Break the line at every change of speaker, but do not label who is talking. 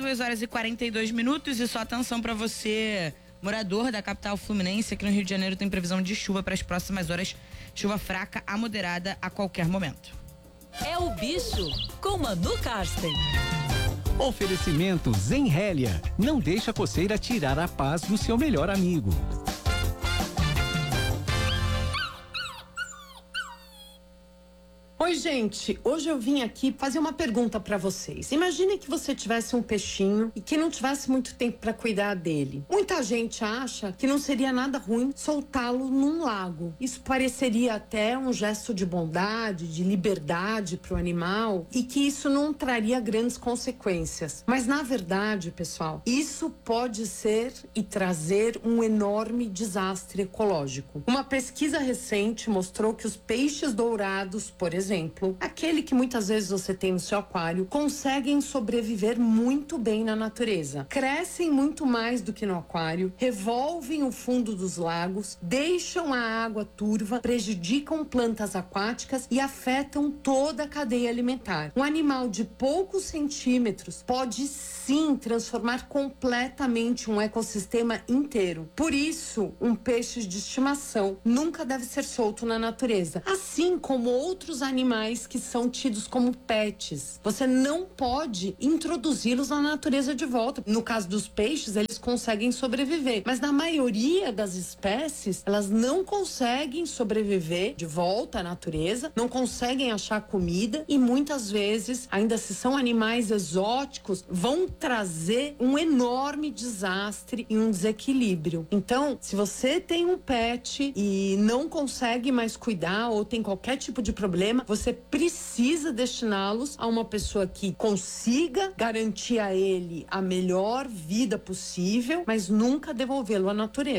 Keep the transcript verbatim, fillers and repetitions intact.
duas horas e quarenta e dois minutos e só atenção para você, morador da capital fluminense. Aqui no Rio de Janeiro tem previsão de chuva para as próximas horas, chuva fraca a moderada a qualquer momento.
É o Bicho, com Manu Karsten.
Oferecimento Zenrélia. Não deixa a coceira tirar a paz do seu melhor amigo.
Oi, gente, hoje eu vim aqui fazer uma pergunta pra vocês. Imagine que você tivesse um peixinho e que não tivesse muito tempo pra cuidar dele. Muita gente acha que não seria nada ruim soltá-lo num lago. Isso pareceria até um gesto de bondade, de liberdade pro animal e que isso não traria grandes consequências. Mas na verdade, pessoal, isso pode ser e trazer um enorme desastre ecológico. Uma pesquisa recente mostrou que os peixes dourados, por exemplo, exemplo, aquele que muitas vezes você tem no seu aquário, conseguem sobreviver muito bem na natureza. Crescem muito mais do que no aquário, revolvem o fundo dos lagos, deixam a água turva, prejudicam plantas aquáticas e afetam toda a cadeia alimentar. Um animal de poucos centímetros pode sim transformar completamente um ecossistema inteiro. Por isso, um peixe de estimação nunca deve ser solto na natureza, assim como outros animais animais que são tidos como pets. Você não pode introduzi-los na natureza de volta. No caso dos peixes, eles conseguem sobreviver, mas na maioria das espécies, elas não conseguem sobreviver de volta à natureza, não conseguem achar comida e muitas vezes, ainda se são animais exóticos, vão trazer um enorme desastre e um desequilíbrio. Então, se você tem um pet e não consegue mais cuidar ou tem qualquer tipo de problema, você precisa destiná-los a uma pessoa que consiga garantir a ele a melhor vida possível, mas nunca devolvê-lo à natureza.